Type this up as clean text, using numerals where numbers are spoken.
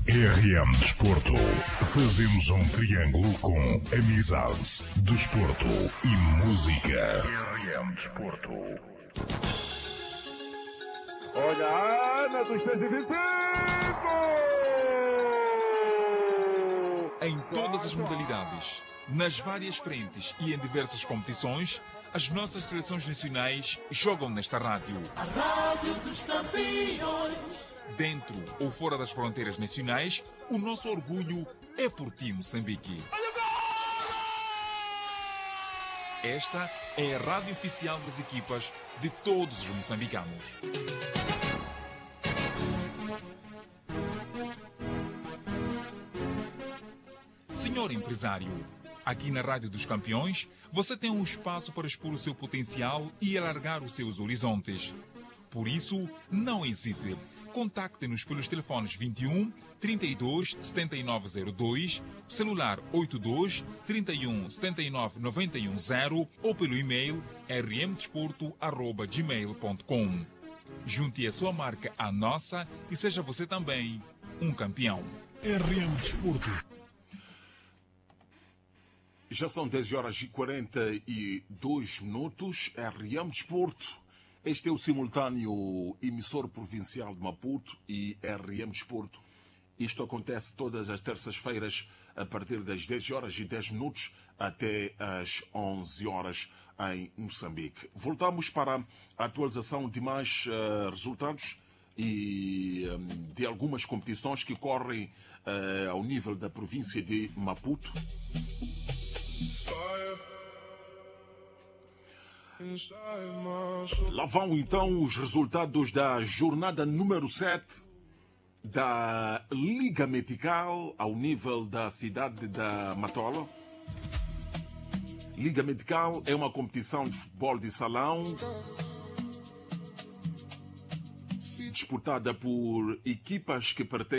RM Desporto. Fazemos um triângulo com amizade, desporto e música. RM Desporto. Olha a Ana dos 125! Em todas as modalidades, nas várias frentes e em diversas competições, as nossas seleções nacionais jogam nesta rádio. A Rádio dos Campeões. Dentro ou fora das fronteiras nacionais, o nosso orgulho é por ti, Moçambique. Esta é a rádio oficial das equipas de todos os moçambicanos. Senhor empresário, aqui na Rádio dos Campeões, você tem um espaço para expor o seu potencial e alargar os seus horizontes. Por isso, não hesite. Contacte-nos pelos telefones 21 32 7902, celular 82 31 79 910 ou pelo e-mail rmdesporto@gmail.com. Junte a sua marca à nossa e seja você também um campeão. RM Desporto. Já são 10h42, RM Desporto. Este é o simultâneo emissor provincial de Maputo e RM Desporto. Isto acontece todas as terças-feiras a partir das 10h10 até às 11h em Moçambique. Voltamos para a atualização de mais resultados e de algumas competições que correm ao nível da província de Maputo. Lá vão então os resultados da jornada número 7 da Liga Medical ao nível da cidade da Matola. Liga Medical é uma competição de futebol de salão disputada por equipas que pertencem